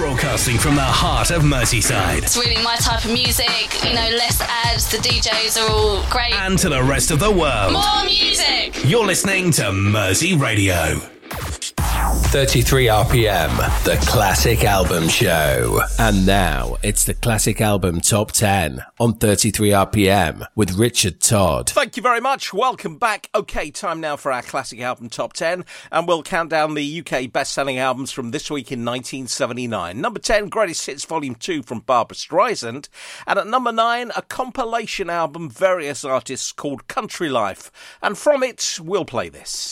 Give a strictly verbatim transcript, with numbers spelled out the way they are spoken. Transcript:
Broadcasting from the heart of Merseyside. It's really my type of music, you know, less ads, the D Js are all great. And to the rest of the world. More music! You're listening to Mersey Radio. thirty-three R P M, the Classic Album Show. And now it's the Classic Album Top ten on thirty-three R P M with Richard Todd. Thank you very much. Welcome back. Okay, time now for our Classic Album Top ten, and we'll count down the U K best-selling albums from this week in nineteen seventy-nine. Number ten, Greatest Hits Volume two from Barbra Streisand. And at number nine, a compilation album, various artists, called Country Life. And from it, we'll play this.